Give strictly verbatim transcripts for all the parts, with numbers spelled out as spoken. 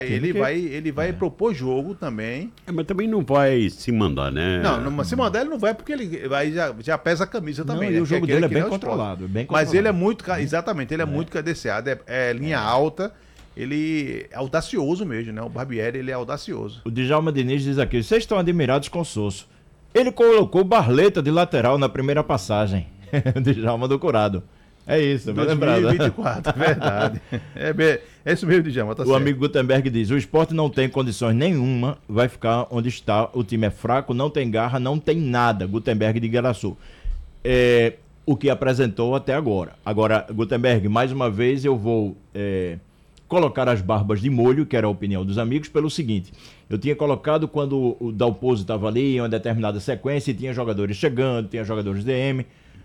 Ele vai, ele vai é. propor jogo também. É, mas também não vai se mandar, né? Não, não se mandar ele não vai porque ele vai, já, já pesa a camisa também. Não, né? e o jogo que dele é que bem é controlado, bem controlado. Mas ele é muito, é. exatamente, ele é, é. muito cadenciado, é, é linha é. alta, ele é audacioso mesmo, né? O Barbieri, ele é audacioso. O Djalma Diniz diz aqui, vocês estão admirados com o Sosso. Ele colocou Barleta de lateral na primeira passagem. Djalma do Curado. É isso, bem lembrado. dois mil e vinte e quatro, verdade. É, bem, é isso mesmo, Djalma, tá o certo. amigo Gutenberg diz, o Sport não tem condições nenhuma, vai ficar onde está, o time é fraco, não tem garra, não tem nada. Gutenberg de Igaraçu. É, o que apresentou até agora. Agora, Gutenberg, mais uma vez eu vou é, colocar as barbas de molho, que era a opinião dos amigos, pelo seguinte, eu tinha colocado quando o Dalpozo estava ali, em uma determinada sequência, e tinha jogadores chegando, tinha jogadores D M,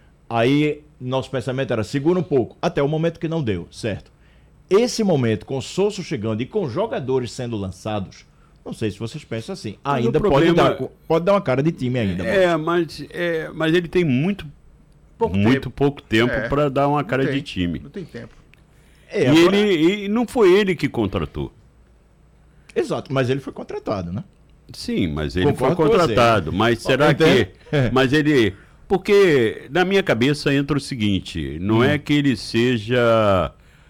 aí nosso pensamento era, segura um pouco, até o momento que não deu, certo? Esse momento, com o Sosso chegando e com jogadores sendo lançados, não sei se vocês pensam assim, ainda problema... pode, dar, pode dar uma cara de time ainda. É, mas, é, mas ele tem muito pouco muito tempo, pouco tempo é, para dar uma cara tem, de time. Não tem tempo. É, e, agora... ele, e não foi ele que contratou. Exato, mas ele foi contratado, né? Sim, mas ele Concordo foi contratado. Você, mas será que... Mas ele... Porque na minha cabeça entra o seguinte, não hum. é que ele seja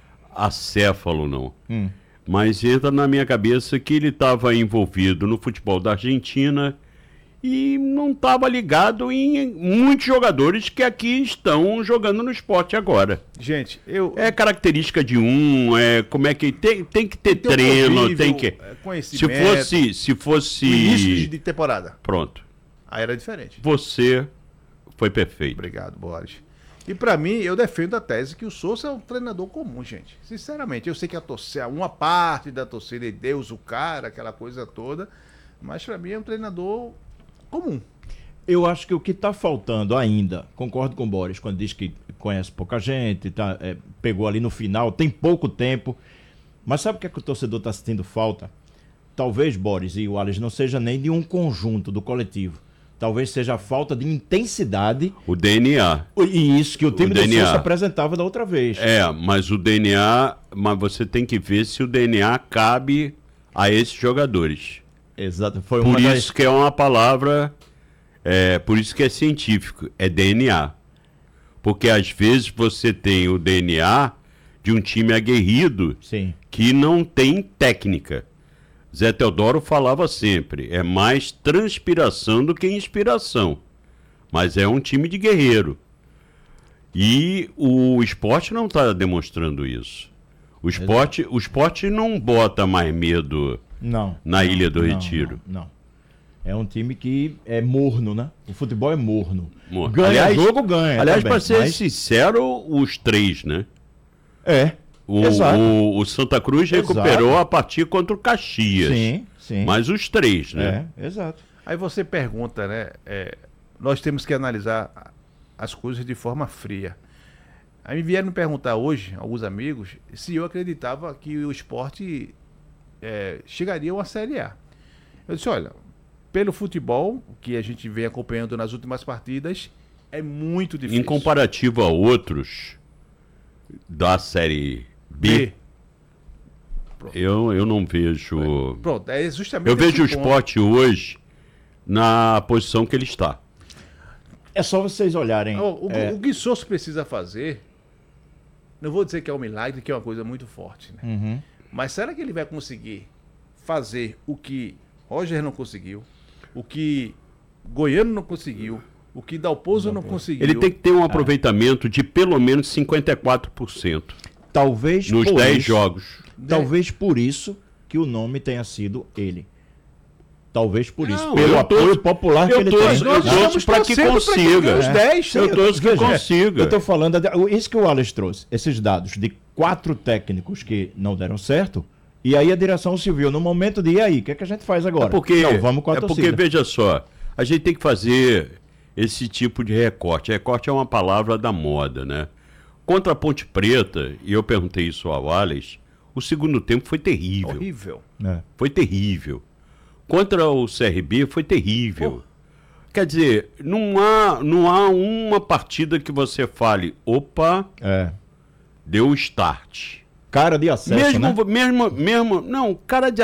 acéfalo, não. Hum. Mas entra na minha cabeça que ele estava envolvido no futebol da Argentina e não estava ligado em muitos jogadores que aqui estão jogando no esporte agora. Gente, eu... É característica de um, é como é que... Tem, tem que ter tem treino, convívio, tem que... Conhecimento. Se fosse... Se fosse... Início de temporada. Pronto. Aí era diferente. Você... Foi perfeito. Obrigado, Boris. E pra mim, eu defendo a tese que o Sousa é um treinador comum, gente. Sinceramente, eu sei que a torcida, uma parte da torcida é Deus, o cara, aquela coisa toda, mas pra mim é um treinador comum. Eu acho que o que tá faltando ainda, concordo com o Boris, quando diz que conhece pouca gente, tá, é, pegou ali no final, tem pouco tempo, mas sabe o que é que o torcedor tá sentindo falta? Talvez, Boris e o Alex, não seja nem de um conjunto do coletivo. Talvez seja a falta de intensidade. O D N A. E isso que o time o do D N A. Sousa apresentava da outra vez. É, mas o D N A... Mas você tem que ver se o D N A cabe a esses jogadores. Exato. Foi por uma isso das... que é uma palavra... É, por isso que é científico. É D N A. Porque às vezes você tem o D N A de um time aguerrido. Sim. Que não tem técnica. Zé Teodoro falava sempre, é mais transpiração do que inspiração, mas é um time de guerreiro. E o esporte não está demonstrando isso. O esporte, o esporte não bota mais medo não, na não, Ilha do não, Retiro. Não, não. É um time que é morno, né? O futebol é morno. morno. Ganha aliás, jogo, ganha. Aliás, para ser mas... sincero, os três, né? É. O, o, o Santa Cruz recuperou exato. a partida contra o Caxias. Sim, sim. Mas os três, né? É, exato. Aí você pergunta, né? É, nós temos que analisar as coisas de forma fria. Aí me vieram me perguntar hoje, alguns amigos, se eu acreditava que o esporte é, chegaria a uma Série A. Eu disse, olha, pelo futebol que a gente vem acompanhando nas últimas partidas, é muito difícil. Em comparativo a outros da Série B, eu, eu não vejo... Pronto, é justamente Eu vejo o ponto. esporte hoje na posição que ele está. É só vocês olharem... O, o, é... o que Sousa precisa fazer, não vou dizer que é um milagre, que é uma coisa muito forte, né? Uhum. Mas será que ele vai conseguir fazer o que Roger não conseguiu, o que Goiano não conseguiu, o que Dalpozo não, não conseguiu? Ele tem que ter um aproveitamento ah. de pelo menos cinquenta e quatro por cento. Talvez nos dez jogos. Talvez por isso que o nome tenha sido ele. Talvez por isso. Não, pelo apoio torço, popular que ele torço, tem. Eu torço para que consiga. Os dez, eu torço que veja, consiga. Eu estou falando... Isso que o Alex trouxe. Esses dados de quatro técnicos que não deram certo. E aí a direção se viu no momento de... E aí, o que, é que a gente faz agora? É porque, não, vamos com a é torcida. porque, veja só, a gente tem que fazer esse tipo de recorte. Recorte é uma palavra da moda, né? Contra a Ponte Preta, e eu perguntei isso ao Alex, o segundo tempo foi terrível. Horrível. É. Foi terrível. Contra o C R B foi terrível. Oh. Quer dizer, não há, não há uma partida que você fale, opa, é. deu start. Cara de acesso, mesmo, né? mesmo, mesmo, não, cara de